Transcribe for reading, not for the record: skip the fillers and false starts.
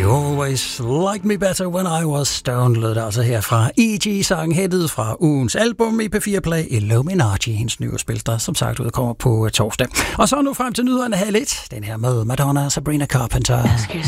Always Like Me Better When I Was Stoned, lød det altså her fra E.G.-sangen, hættet fra ugens album i P4 Play, Illuminati, hendes nye spil, der som sagt udkommer på torsdag. Og så nu frem til nyhederne 12:30, den her med Madonna og Sabrina Carpenter. Ask yourself